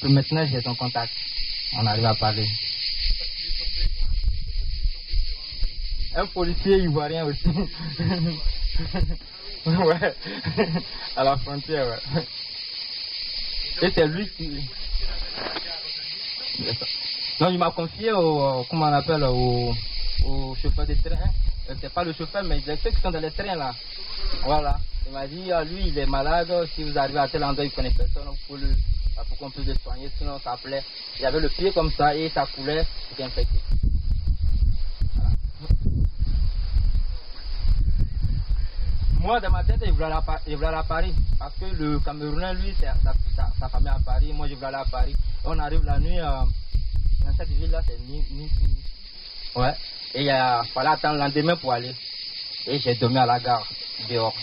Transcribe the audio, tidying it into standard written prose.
maintenant j'ai son contact. On arrive à parler. Un policier ivoirien aussi. Ouais. À la frontière, ouais. Et c'est lui qui... Non, il m'a confié comment on appelle, au chauffeur de train. C'est pas le chauffeur, mais ceux qui sont dans les trains là. Voilà. Il m'a dit, lui il est malade, si vous arrivez à tel endroit, il connaît personne, pour qu'on puisse le soigner, sinon ça plaît. Il avait le pied comme ça et ça coulait, c'était infecté. Voilà. Moi, dans ma tête, je voulais aller à Paris. Parce que le Camerounais, lui, sa famille à Paris. Moi, je voulais aller à Paris. On arrive la nuit, dans cette ville-là, c'est nuit. Ouais. Et il fallait attendre le lendemain pour aller. Et j'ai dormi à la gare, dehors.